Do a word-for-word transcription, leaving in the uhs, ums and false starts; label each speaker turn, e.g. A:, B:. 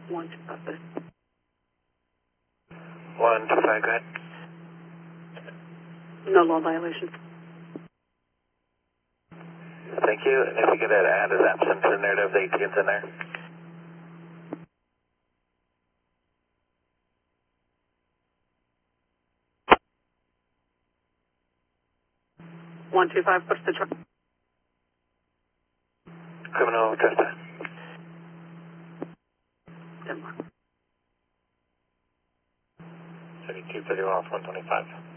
A: one two five.
B: one two five, go ahead.
A: No law violation.
B: Thank you. And if you could add his absence in there, the eighteenth in there.
A: one two five, what's the charge?
B: Criminal trespass.
A: Denmark.
B: thirty-two thirty-one off one twenty-five.